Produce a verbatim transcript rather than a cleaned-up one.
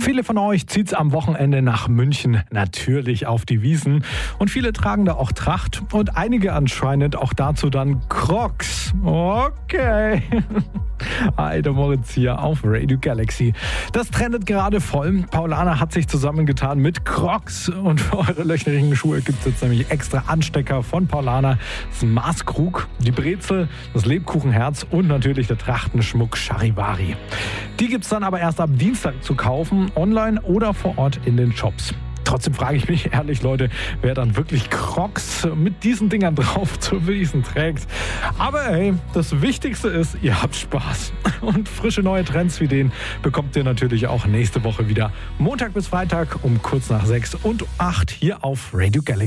Viele von euch zieht's am Wochenende nach München, natürlich auf die Wiesn. Und viele tragen da auch Tracht und einige anscheinend auch dazu dann Crocs. Okay. Hi, der Moritz hier auf Radio Galaxy. Das trendet gerade voll. Paulaner hat sich zusammengetan mit Crocs. Und für eure löcherigen Schuhe gibt es jetzt nämlich extra Anstecker von Paulaner. Das Maßkrug, die Brezel, das Lebkuchenherz und natürlich der Trachtenschmuck Charivari. Die gibt es dann aber erst ab Dienstag zu kaufen, online oder vor Ort in den Shops. Trotzdem frage ich mich ehrlich, Leute, wer dann wirklich Crocs mit diesen Dingern drauf zur Wiesn trägt. Aber hey, das Wichtigste ist, ihr habt Spaß. Und frische neue Trends wie den bekommt ihr natürlich auch nächste Woche wieder. Montag bis Freitag um kurz nach sechs und acht hier auf Radio Galaxy.